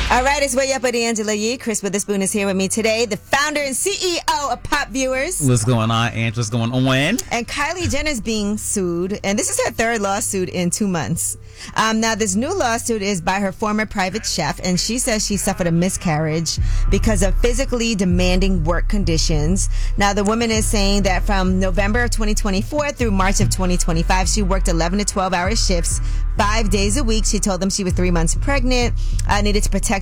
All right, it's Way Up with Angela Yee. Chris Witherspoon is here with me today, the founder and CEO of Pop Viewers. What's going on, Angela? What's going on? And Kylie Jenner's being sued, and this is her third lawsuit in 2 months. Now, this new lawsuit is by her former private chef, and she says she suffered a miscarriage because of physically demanding work conditions. Now, the woman is saying that from November of 2024 through March of 2025, she worked 11 to 12-hour shifts, 5 days a week. She told them she was 3 months pregnant, needed to protect